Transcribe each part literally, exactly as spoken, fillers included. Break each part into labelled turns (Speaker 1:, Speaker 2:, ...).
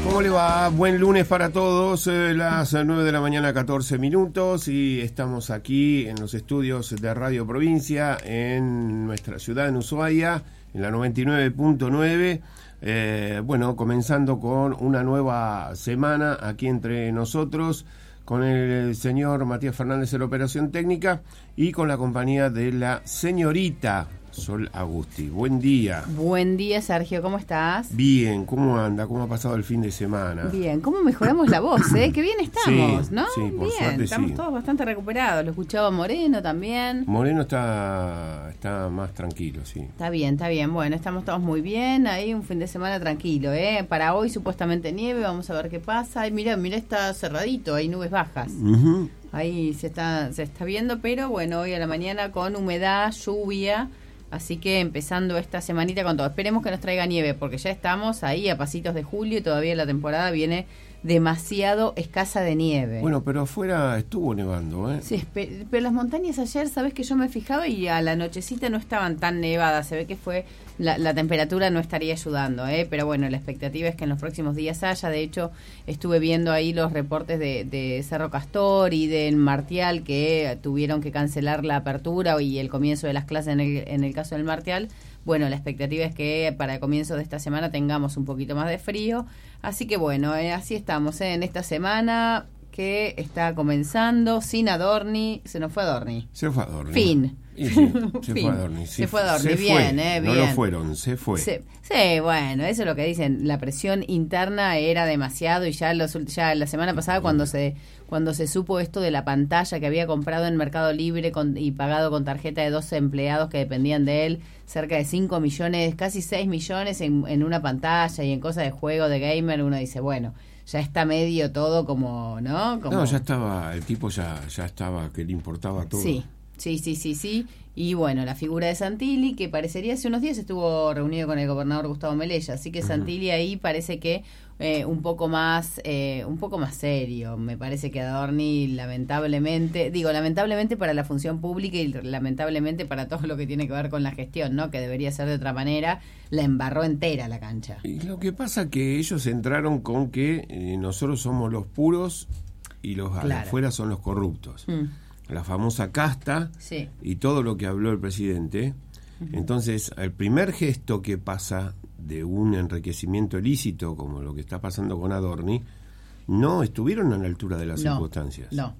Speaker 1: ¿Cómo le va? Buen lunes para todos, eh, las nueve de la mañana, catorce minutos, y estamos aquí en los estudios de Radio Provincia, en nuestra ciudad, en Ushuaia, en la noventa y nueve punto nueve. Eh, bueno, comenzando con una nueva semana aquí entre nosotros, con el señor Matías Fernández en la operación técnica y con la compañía de la señorita Sol Agusti. Buen día.
Speaker 2: Buen día, Sergio, ¿cómo estás?
Speaker 1: Bien, ¿cómo anda? ¿Cómo ha pasado el fin de semana?
Speaker 2: Bien, ¿cómo mejoramos la voz, eh? Qué bien estamos,
Speaker 1: sí,
Speaker 2: ¿no?
Speaker 1: Sí, por
Speaker 2: bien,
Speaker 1: suerte,
Speaker 2: estamos
Speaker 1: sí.
Speaker 2: todos bastante recuperados. Lo escuchaba Moreno también.
Speaker 1: Moreno está, está más tranquilo, sí.
Speaker 2: Está bien, está bien. Bueno, estamos todos muy bien. Ahí un fin de semana tranquilo, ¿eh? Para hoy supuestamente nieve, vamos a ver qué pasa. Ay, mira, mira, está cerradito, hay nubes bajas.
Speaker 1: Uh-huh.
Speaker 2: Ahí se está, se está viendo, pero bueno, hoy a la mañana con humedad, lluvia. Así que empezando esta semanita con todo. Esperemos que nos traiga nieve, porque ya estamos ahí a pasitos de julio y todavía la temporada viene demasiado escasa de nieve.
Speaker 1: Bueno, pero afuera estuvo nevando, ¿eh?
Speaker 2: Sí, pero las montañas ayer, sabes que yo me fijaba y a la nochecita no estaban tan nevadas. Se ve que fue la, la temperatura no estaría ayudando, ¿eh? Pero bueno, la expectativa es que en los próximos días haya. De hecho, estuve viendo ahí los reportes de, de Cerro Castor y del Martial, que tuvieron que cancelar la apertura y el comienzo de las clases en el, en el caso del Martial. Bueno, la expectativa es que para el comienzo de esta semana tengamos un poquito más de frío. Así que bueno, eh, así estamos eh, en esta semana que está comenzando sin Adorni. Se nos fue Adorni.
Speaker 1: Se fue Adorni.
Speaker 2: Fin.
Speaker 1: Y sí, se
Speaker 2: fin.
Speaker 1: fue Adorni. Sí,
Speaker 2: se fue Adorni,
Speaker 1: se
Speaker 2: bien,
Speaker 1: fue.
Speaker 2: eh, bien.
Speaker 1: No lo fueron, se fue.
Speaker 2: Se, sí, bueno, eso es lo que dicen. La presión interna era demasiado y ya, los, ya la semana pasada cuando se cuando se supo esto de la pantalla que había comprado en Mercado Libre con, y pagado con tarjeta de doce empleados que dependían de él, cerca de cinco millones, casi seis millones en, en una pantalla y en cosas de juego, de gamer, uno dice, bueno, ya está medio todo como, ¿no? Como...
Speaker 1: No, ya estaba, el tipo ya, ya estaba, que le importaba todo.
Speaker 2: Sí, sí, sí, sí, sí. Y bueno, la figura de Santilli, que parecería hace unos días estuvo reunido con el gobernador Gustavo Melella, así que uh-huh. Santilli ahí parece que eh, un poco más eh, un poco más serio. Me parece que Adorni, lamentablemente, digo, lamentablemente para la función pública y lamentablemente para todo lo que tiene que ver con la gestión, ¿no? Que debería ser de otra manera, la embarró entera la cancha.
Speaker 1: Y lo que pasa que ellos entraron con que eh, nosotros somos los puros y los claro. de afuera son los corruptos. Mm. La famosa casta
Speaker 2: sí.
Speaker 1: y todo lo que habló el presidente. Uh-huh. Entonces, el primer gesto que pasa de un enriquecimiento ilícito, como lo que está pasando con Adorni, no estuvieron a la altura de las
Speaker 2: no,
Speaker 1: circunstancias.
Speaker 2: No.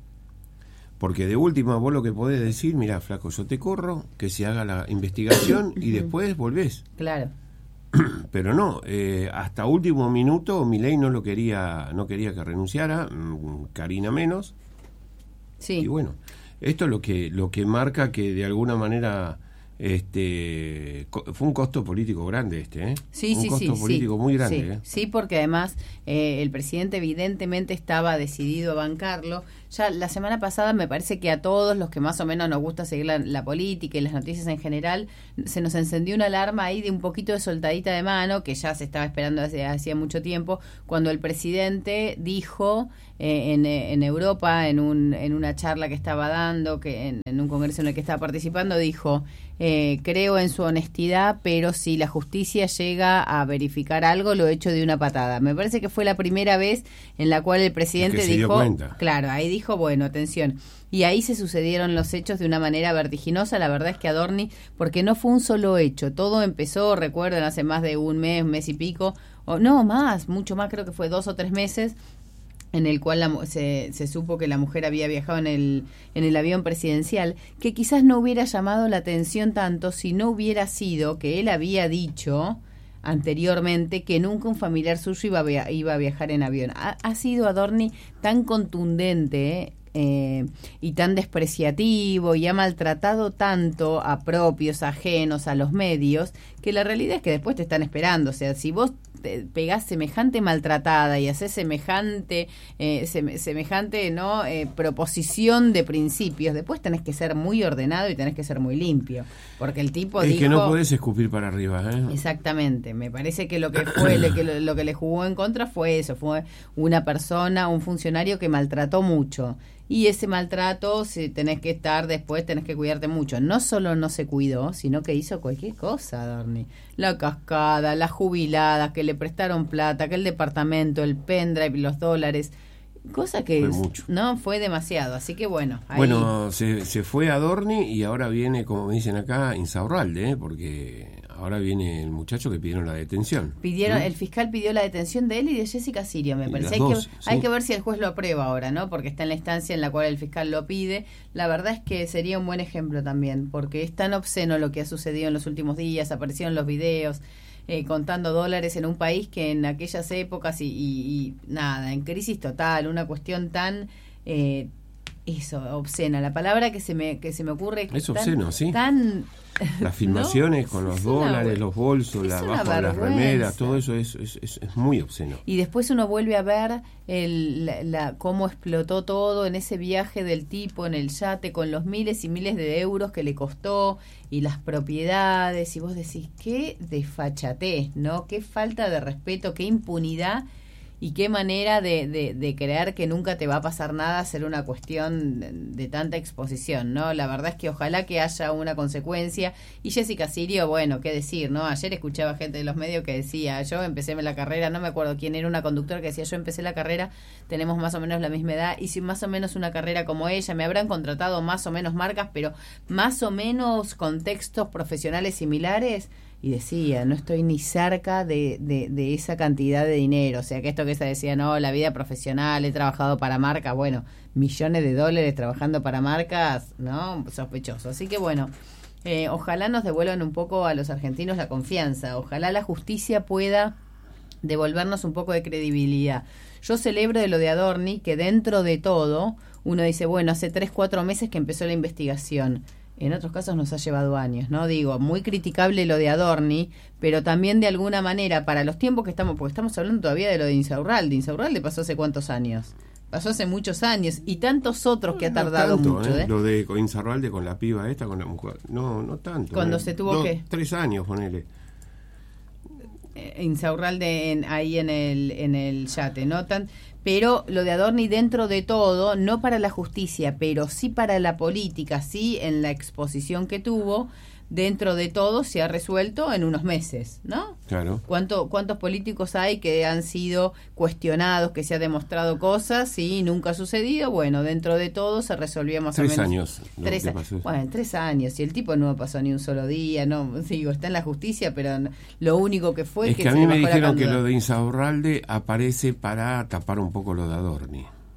Speaker 1: Porque de última vos lo que podés decir, mirá, flaco, yo te corro, que se haga la investigación y después volvés.
Speaker 2: Claro.
Speaker 1: Pero no, eh, hasta último minuto Milei no lo quería, no quería que renunciara, Karina menos.
Speaker 2: Sí.
Speaker 1: Y bueno, esto es lo que lo que marca que de alguna manera este fue un costo político grande este, ¿eh?
Speaker 2: Sí,
Speaker 1: un
Speaker 2: sí,
Speaker 1: costo
Speaker 2: sí,
Speaker 1: político
Speaker 2: sí,
Speaker 1: muy grande,
Speaker 2: sí,
Speaker 1: ¿eh?
Speaker 2: sí, porque además eh, el presidente evidentemente estaba decidido a bancarlo. Ya la semana pasada me parece que a todos los que más o menos nos gusta seguir la, la política y las noticias en general, se nos encendió una alarma ahí de un poquito de soltadita de mano, que ya se estaba esperando hace, hacía mucho tiempo, cuando el presidente dijo eh, en, en Europa, en, un, en una charla que estaba dando, que en, en un congreso en el que estaba participando, dijo... Eh, creo en su honestidad, pero si la justicia llega a verificar algo, lo he hecho de una patada. Me parece que fue la primira vez en la cual el presidente
Speaker 1: es que se
Speaker 2: dijo,
Speaker 1: dio cuenta.
Speaker 2: Claro, ahí dijo, bueno, atención. Y ahí se sucedieron los hechos de una manera vertiginosa. La verdad es que Adorni, porque no fue un solo hecho, todo empezó, recuerden, hace más de un mes, mes y pico, o no más, mucho más, creo que fue dos o tres meses, en el cual la, se, se supo que la mujer había viajado en el, en el avión presidencial, que quizás no hubiera llamado la atención tanto si no hubiera sido que él había dicho anteriormente que nunca un familiar suyo iba a, via- iba a viajar en avión. Ha, ha sido Adorni tan contundente eh, y tan despreciativo y ha maltratado tanto a propios, ajenos, a los medios, que la realidad es que después te están esperando. O sea, si vos te pegás semejante maltratada y haces semejante eh, sem- semejante no eh, proposición de principios, después tenés que ser muy ordenado y tenés que ser muy limpio, porque el tipo
Speaker 1: es
Speaker 2: dijo...
Speaker 1: que no podés escupir para arriba, ¿eh?
Speaker 2: Exactamente, me parece que lo que fue lo que, lo que le jugó en contra fue eso, fue una persona, un funcionario que maltrató mucho. y ese maltrato, si tenés que estar después, tenés que cuidarte mucho. No solo no se cuidó, sino que hizo cualquier cosa, Adorni. La cascada, las jubiladas, que le prestaron plata, que el departamento, el pendrive, los dólares, cosa que
Speaker 1: fue
Speaker 2: es,
Speaker 1: mucho.
Speaker 2: no fue demasiado, así que bueno. Ahí...
Speaker 1: Bueno, se, se fue Adorni y ahora viene, como me dicen acá, Insaurralde, ¿eh? Porque ahora viene el muchacho que pidieron la detención.
Speaker 2: Pidieron,
Speaker 1: ¿Mm?
Speaker 2: El fiscal pidió la detención de él y de Jessica Sirio, me
Speaker 1: Y
Speaker 2: parece.
Speaker 1: las
Speaker 2: Hay,
Speaker 1: dos,
Speaker 2: que,
Speaker 1: sí.
Speaker 2: hay que ver si el juez lo aprueba ahora, ¿no? Porque está en la instancia en la cual el fiscal lo pide. La verdad es que sería un buen ejemplo también, porque es tan obsceno lo que ha sucedido en los últimos días, aparecieron los videos. Eh, contando dólares en un país que en aquellas épocas y, y, y nada, en crisis total, una cuestión tan eh, eso, obscena, la palabra que se me que se me ocurre
Speaker 1: es
Speaker 2: tan,
Speaker 1: obsceno, sí.
Speaker 2: Tan,
Speaker 1: las filmaciones
Speaker 2: ¿no?
Speaker 1: con los
Speaker 2: Es
Speaker 1: dólares,
Speaker 2: una,
Speaker 1: los bolsos,
Speaker 2: es
Speaker 1: la,
Speaker 2: una
Speaker 1: abajo de las
Speaker 2: vergüenza.
Speaker 1: remeras, todo eso es, es, es, es muy obsceno.
Speaker 2: Y después uno vuelve a ver el, la, la, cómo explotó todo en ese viaje del tipo en el yate con los miles y miles de euros que le costó y las propiedades, y vos decís, qué desfachatez, ¿no? Qué falta de respeto, qué impunidad y qué manera de, de, de creer que nunca te va a pasar nada ser una cuestión de, de tanta exposición, ¿no? La verdad es que ojalá que haya una consecuencia. Y Jessica Sirio, bueno, qué decir, ¿no? Ayer escuchaba gente de los medios que decía, yo empecé la carrera, no me acuerdo quién era, una conductora que decía, yo empecé la carrera, tenemos más o menos la misma edad, hice más o menos una carrera como ella, me habrán contratado más o menos marcas, pero más o menos contextos profesionales similares. Y decía, no estoy ni cerca de, de, de esa cantidad de dinero. O sea, que esto que se decía, no, la vida profesional, he trabajado para marcas, bueno, millones de dólares trabajando para marcas, ¿no? Sospechoso. Así que bueno, eh, ojalá nos devuelvan un poco a los argentinos la confianza. Ojalá la justicia pueda devolvernos un poco de credibilidad. Yo celebro de lo de Adorni, que dentro de todo, uno dice, bueno, hace tres, cuatro meses que empezó la investigación. En otros casos nos ha llevado años, ¿no? Digo, muy criticable lo de Adorni, pero también de alguna manera, para los tiempos que estamos, porque estamos hablando todavía de lo de Insaurralde. Insaurralde pasó hace cuántos años. Pasó hace muchos años, y tantos otros que ha tardado
Speaker 1: no tanto,
Speaker 2: mucho, ¿eh?
Speaker 1: Lo de Insaurralde con la piba esta, con la mujer, no, no tanto.
Speaker 2: Cuando
Speaker 1: ¿eh?
Speaker 2: se tuvo
Speaker 1: Dos,
Speaker 2: que...
Speaker 1: Tres años, ponele.
Speaker 2: Insaurralde en, ahí en el, en el yate, ¿no? Tan, pero lo de Adorni dentro de todo, no para la justicia, pero sí para la política, sí en la exposición que tuvo, dentro de todo se ha resuelto en unos meses, ¿no?
Speaker 1: Claro.
Speaker 2: ¿Cuánto, ¿Cuántos políticos hay que han sido cuestionados, que se ha demostrado cosas y nunca ha sucedido? Bueno, dentro de todo se resolvió más
Speaker 1: tres
Speaker 2: o menos.
Speaker 1: Años,
Speaker 2: Tres años. Bueno, tres años. Y el tipo no pasó ni un solo día, no, digo, está en la justicia, pero no, lo único que fue
Speaker 1: es
Speaker 2: que,
Speaker 1: que a
Speaker 2: se
Speaker 1: mí
Speaker 2: le
Speaker 1: me
Speaker 2: bajó la
Speaker 1: dijeron que
Speaker 2: candela.
Speaker 1: lo de Insaurralde aparece para tapar un poco lo de Adorni.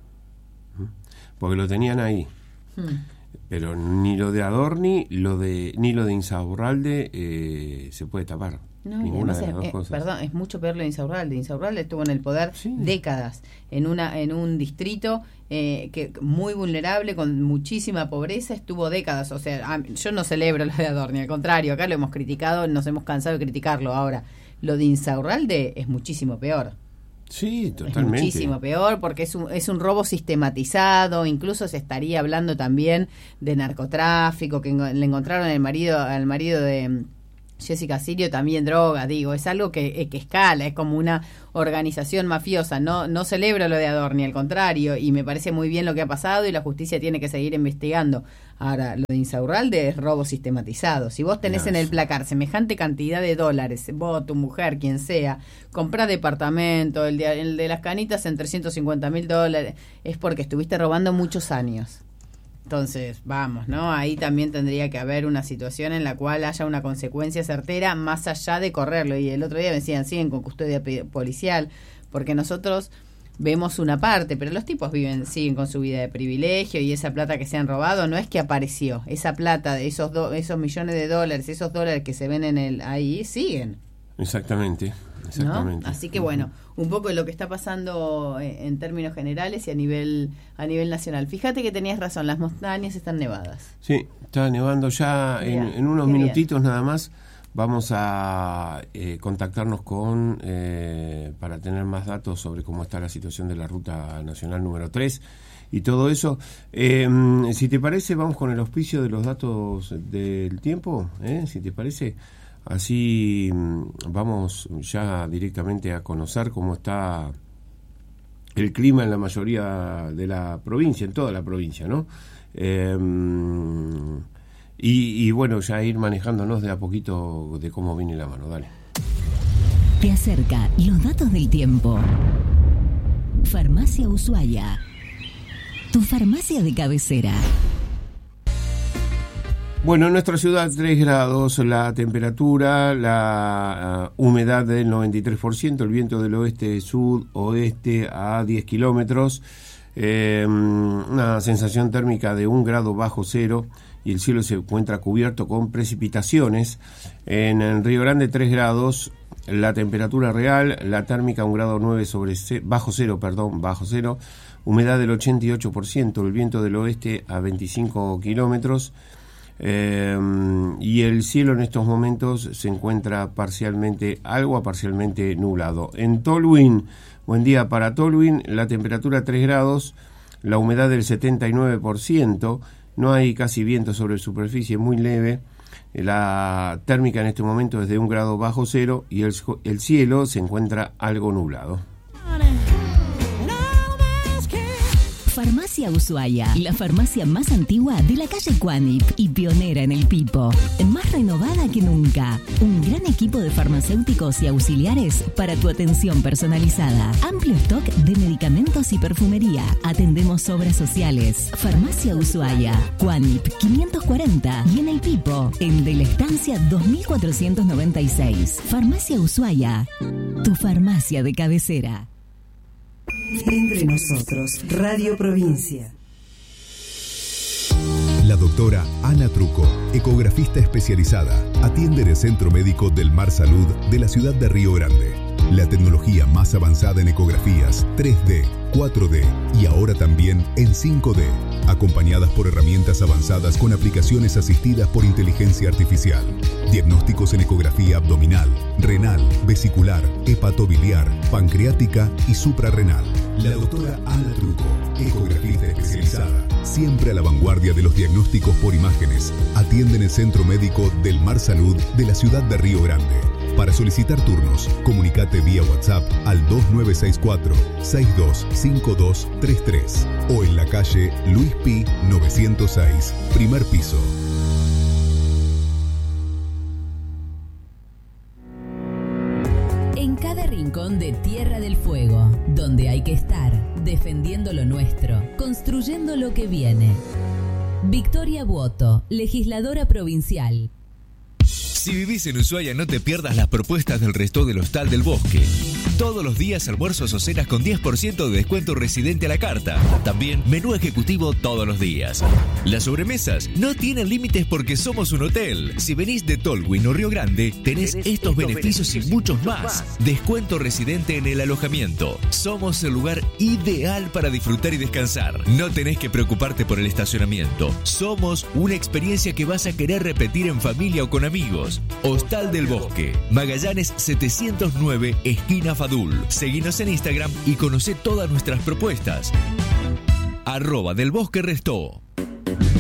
Speaker 1: ¿Mm? Porque lo tenían ahí.
Speaker 2: Hmm.
Speaker 1: Pero ni lo de Adorni, lo de ni lo de Insaurralde eh, se puede tapar.
Speaker 2: No,
Speaker 1: Ninguna
Speaker 2: y además
Speaker 1: de las
Speaker 2: es,
Speaker 1: dos
Speaker 2: eh,
Speaker 1: cosas.
Speaker 2: perdón, es mucho peor lo de Insaurralde. Insaurralde estuvo en el poder
Speaker 1: Sí.
Speaker 2: décadas, en una en un distrito eh, que muy vulnerable, con muchísima pobreza, estuvo décadas. O sea, a, yo no celebro lo de Adorni, al contrario, acá lo hemos criticado, nos hemos cansado de criticarlo. Ahora, lo de Insaurralde es muchísimo peor.
Speaker 1: Sí,
Speaker 2: Es
Speaker 1: totalmente.
Speaker 2: muchísimo peor porque es un, es un robo sistematizado, incluso se estaría hablando también de narcotráfico, que en, le encontraron el marido, al marido de Jessica Sirio también droga, digo, es algo que, que escala, es como una organización mafiosa. No, no celebro lo de Adorni, al contrario, y me parece muy bien lo que ha pasado y la justicia tiene que seguir investigando. Ahora, lo de Insaurralde es robo sistematizado. Si vos tenés
Speaker 1: Claro.
Speaker 2: en el placar semejante cantidad de dólares, vos, tu mujer, quien sea, comprás departamento, el de, el de las canitas en trescientos cincuenta mil dólares, es porque estuviste robando muchos años. Entonces, vamos, ¿no? Ahí también tendría que haber una situación en la cual haya una consecuencia certera más allá de correrlo. Y el otro día me decían, siguen con custodia policial, porque nosotros vemos una parte, pero los tipos viven, siguen con su vida de privilegio, y esa plata que se han robado no es que apareció. Esa plata, de esos do, esos millones de dólares, esos dólares que se ven en el ahí, siguen.
Speaker 1: Exactamente, exactamente.
Speaker 2: ¿No? Así que bueno, un poco de lo que está pasando en, en términos generales y a nivel a nivel nacional. Fíjate que tenías razón, las montañas están nevadas.
Speaker 1: Sí, está nevando ya. En,
Speaker 2: Bien,
Speaker 1: en unos
Speaker 2: qué
Speaker 1: minutitos nada más vamos a eh, contactarnos con eh, para tener más datos sobre cómo está la situación de la ruta nacional número tres y todo eso. Eh, si te parece, vamos con el auspicio de los datos del tiempo, ¿eh? Si te parece. Así vamos ya directamente a conocer cómo está el clima en la mayoría de la provincia, en toda la provincia, ¿no? Eh, y, y bueno, ya ir manejándonos de a poquito de cómo viene la mano. Dale.
Speaker 3: Te acerca los datos del tiempo. Farmacia Ushuaia, tu farmacia de cabecera.
Speaker 1: Bueno, en nuestra ciudad tres grados, la temperatura, la uh, humedad del noventa y tres por ciento, el viento del oeste-sudoeste a diez kilómetros, eh, una sensación térmica de un grado bajo cero y el cielo se encuentra cubierto con precipitaciones. En, en Río Grande tres grados, la temperatura real, la térmica un grado nueve sobre c- bajo cero, perdón, bajo cero, humedad del ochenta y ocho por ciento, el viento del oeste a veinticinco kilómetros. Eh, y el cielo en estos momentos se encuentra parcialmente, algo a parcialmente nublado. En Tolwyn, buen día para Tolwyn, la temperatura tres grados, la humedad del setenta y nueve por ciento, no hay casi viento sobre superficie, muy leve, la térmica en este momento es de un grado bajo cero y el, el cielo se encuentra algo nublado.
Speaker 3: Farmacia Ushuaia, la farmacia más antigua de la calle Cuanip y pionera en el Pipo. Más renovada que nunca. Un gran equipo de farmacéuticos y auxiliares para tu atención personalizada. Amplio stock de medicamentos y perfumería. Atendemos obras sociales. Farmacia Ushuaia, Cuanip quinientos cuarenta y en el Pipo, en De la Estancia dos mil cuatrocientos noventa y seis. Farmacia Ushuaia, tu farmacia de cabecera.
Speaker 4: Entre nosotros, Radio Provincia.
Speaker 5: La doctora Ana Truco, ecografista especializada, atiende en el Centro Médico del Mar Salud de la ciudad de Río Grande. La tecnología más avanzada en ecografías tres D, cuatro D y ahora también en cinco D, acompañadas por herramientas avanzadas con aplicaciones asistidas por inteligencia artificial. Diagnósticos en ecografía abdominal, renal, vesicular, hepatobiliar, pancreática y suprarrenal. La doctora Ana Truco, ecografista especializada, siempre a la vanguardia de los diagnósticos por imágenes, atiende en el Centro Médico del Mar Salud de la ciudad de Río Grande. Para solicitar turnos, comunicate vía WhatsApp al dos nueve seis cuatro, seis dos cinco dos tres tres o en la calle Luis Pi novecientos seis, primer piso.
Speaker 3: En cada rincón de Tierra del Fuego, donde hay que estar, defendiendo lo nuestro, construyendo lo que viene. Victoria Buoto, legisladora provincial.
Speaker 6: Si vivís en Ushuaia, no te pierdas las propuestas del resto del Hostal del Bosque. Todos los días almuerzos o cenas con diez por ciento de descuento residente a la carta. También menú ejecutivo todos los días. Las sobremesas no tienen límites porque somos un hotel. Si venís de Tolwyn o Río Grande, tenés, tenés estos, estos beneficios, beneficios y muchos más. más. Descuento residente en el alojamiento. Somos el lugar ideal para disfrutar y descansar. No tenés que preocuparte por el estacionamiento. Somos una experiencia que vas a querer repetir en familia o con amigos. Hostal del Bosque, Magallanes setecientos nueve, esquina Fadul. Seguinos en Instagram y conocé todas nuestras propuestas. Arroba del Bosque Restó.